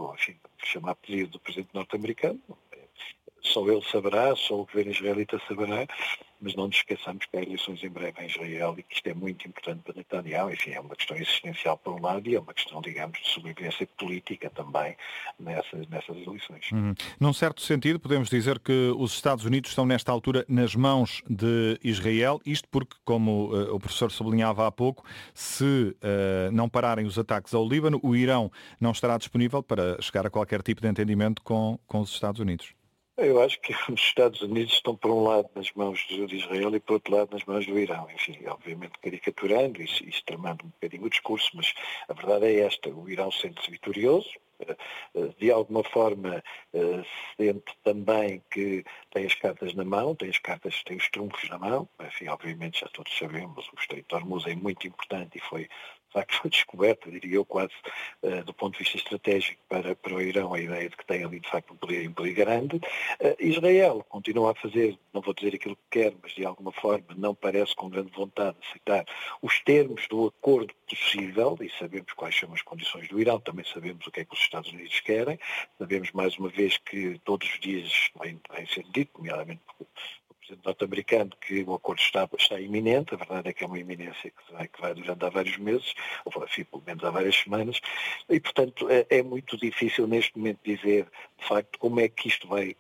enfim, chamar pedido do presidente norte-americano. Só ele saberá, só o governo israelita saberá, mas não nos esqueçamos que há eleições em breve em Israel e que isto é muito importante para Netanyahu. Enfim, é uma questão existencial por um lado e é uma questão, digamos, de sobrevivência política também nessas eleições. Num certo sentido, podemos dizer que os Estados Unidos estão nesta altura nas mãos de Israel, isto porque, como o professor sublinhava há pouco, se não pararem os ataques ao Líbano, o Irão não estará disponível para chegar a qualquer tipo de entendimento com os Estados Unidos. Eu acho que os Estados Unidos estão, por um lado, nas mãos de Israel e, por outro lado, nas mãos do Irão. Enfim, obviamente caricaturando e extremando um bocadinho o discurso, mas a verdade é esta. O Irão sente-se vitorioso, de alguma forma sente também que tem as cartas na mão, tem os trunfos na mão. Enfim, obviamente já todos sabemos, o Estreito de Hormuz é muito importante e foi descoberta, diria eu, quase do ponto de vista estratégico para o Irão, a ideia de que tem ali, de facto, um poder grande. Israel continua a fazer, não vou dizer aquilo que quer, mas de alguma forma não parece com grande vontade de aceitar os termos do acordo possível, e sabemos quais são as condições do Irão, também sabemos o que é que os Estados Unidos querem, sabemos mais uma vez que todos os dias vem sendo dito, nomeadamente por presidente norte-americano, que o acordo está iminente. A verdade é que é uma iminência que vai durando há vários meses, ou enfim, pelo menos há várias semanas, e portanto é muito difícil neste momento dizer de facto como é que isto vai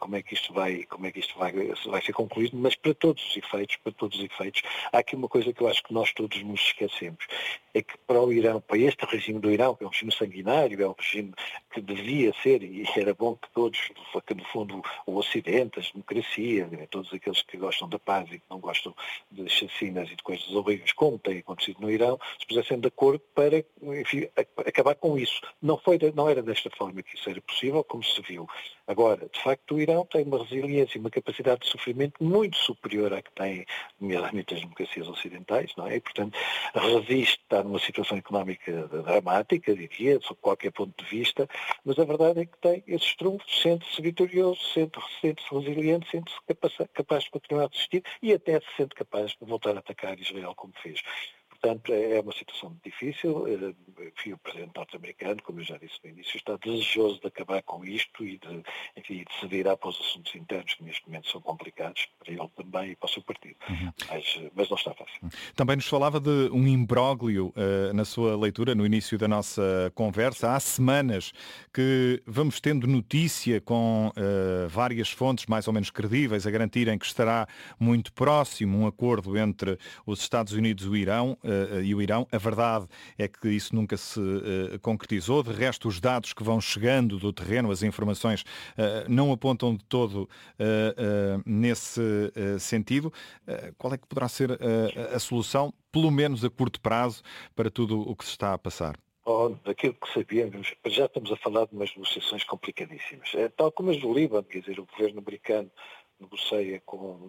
ser concluído, mas para todos os efeitos, há aqui uma coisa que eu acho que nós todos nos esquecemos, é que para o Irão, para este regime do Irão, que é um regime sanguinário, é um regime que devia ser, e era bom que todos, que no fundo o Ocidente, as democracias, todos aqueles que gostam da paz e que não gostam de chacinas e de coisas horríveis, como tem acontecido no Irão, se pusessem de acordo para, enfim, acabar com isso. Não era desta forma que isso era possível, como se viu. Agora, de facto, o Irão tem uma resiliência e uma capacidade de sofrimento muito superior à que têm, nomeadamente, as democracias ocidentais, não é? E, portanto, resiste, está numa situação económica dramática, diria, sob qualquer ponto de vista, mas a verdade é que tem esses trunfos, sente-se vitorioso, sente-se resiliente, sente-se capaz de continuar a resistir e até se sente capaz de voltar a atacar Israel como fez. Portanto, é uma situação muito difícil. Enfim, o presidente norte-americano, como eu já disse no início, está desejoso de acabar com isto e de se virar para os assuntos internos que neste momento são complicados para ele também e para o seu partido. Mas não está fácil. Também nos falava de um imbróglio na sua leitura, no início da nossa conversa. Há semanas que vamos tendo notícia com várias fontes mais ou menos credíveis a garantirem que estará muito próximo um acordo entre os Estados Unidos e o Irão. A verdade é que isso nunca se concretizou. De resto, os dados que vão chegando do terreno, as informações, não apontam de todo nesse sentido. Qual é que poderá ser a solução, pelo menos a curto prazo, para tudo o que se está a passar? Daquilo que sabíamos, já estamos a falar de umas negociações complicadíssimas. Tal como as do Líbano, quer dizer, o governo americano negocia com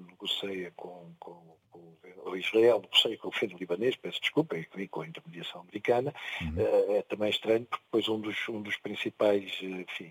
o Israel, negocia com o governo libanês, peço desculpa, e com a intermediação americana. É também estranho, porque depois um dos principais, enfim,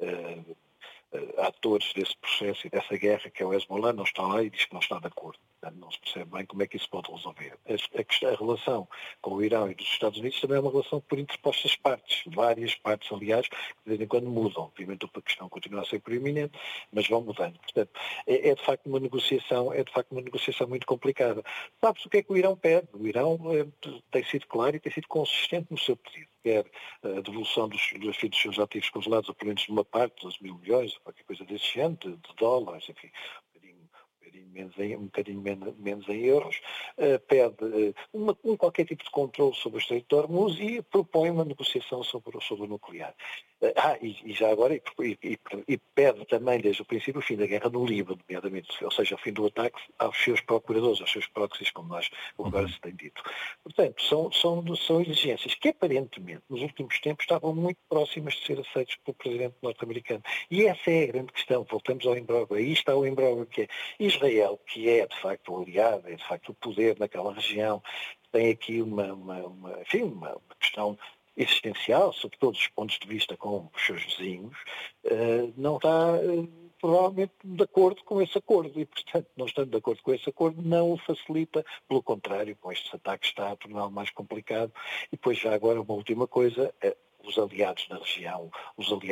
atores desse processo e dessa guerra, que é o Hezbollah, não está lá e diz que não está de acordo. Portanto, não se percebe bem como é que isso pode resolver. A relação com o Irão e dos Estados Unidos também é uma relação por interpostas partes, várias partes, aliás, que de vez em quando mudam. Obviamente a questão continua a ser proeminente, mas vão mudando. Portanto, é de facto uma negociação muito complicada. Sabe-se o que é que o Irão pede? O Irão tem sido claro e tem sido consistente no seu pedido. Quer a devolução dos seus ativos congelados, ou pelo menos de uma parte, 12 mil milhões, qualquer coisa desse género, de dólares, enfim, um bocadinho menos em euros, pede qualquer tipo de controle sobre o Estreito de Hormuz e propõe uma negociação sobre o nuclear. E já agora, e pede também desde o princípio o fim da guerra no Líbano, nomeadamente, ou seja, o fim do ataque aos seus procuradores, aos seus proxies, como agora se tem dito. Portanto, são exigências que aparentemente nos últimos tempos estavam muito próximas de ser aceitas pelo presidente norte-americano. E essa é a grande questão. Voltamos ao imbróglio. Aí está o imbróglio, que é Israel, que é de facto o aliado, é de facto o poder naquela região, tem aqui uma questão existencial, sob todos os pontos de vista com os seus vizinhos, não está provavelmente de acordo com esse acordo e, portanto, não estando de acordo com esse acordo, não o facilita, pelo contrário, com estes ataques está a torná-lo mais complicado. E depois já agora uma última coisa, os aliados na região, os aliados